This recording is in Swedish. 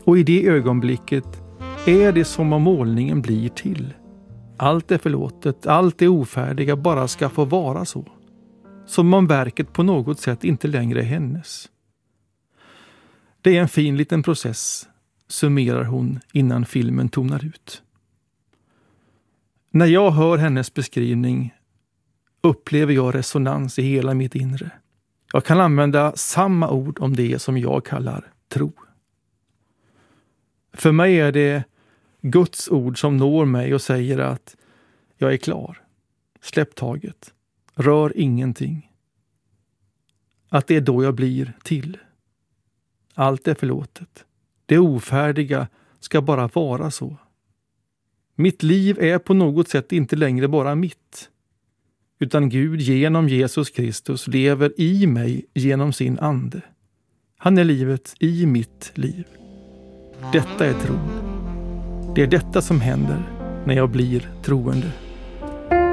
Och i det ögonblicket är det som om målningen blir till. Allt är förlåtet, allt är ofärdiga, bara ska få vara så. Som om verket på något sätt inte längre är hennes. Det är en fin liten process, summerar hon innan filmen tonar ut. När jag hör hennes beskrivning upplever jag resonans i hela mitt inre. Jag kan använda samma ord om det som jag kallar tro. För mig är det Guds ord som når mig och säger att jag är klar. Släpp taget. Rör ingenting. Att det är då jag blir till. Allt är förlåtet. Det ofärdiga ska bara vara så. Mitt liv är på något sätt inte längre bara mitt. Utan Gud genom Jesus Kristus lever i mig genom sin ande. Han är livet i mitt liv. Detta är tron. Det är detta som händer när jag blir troende.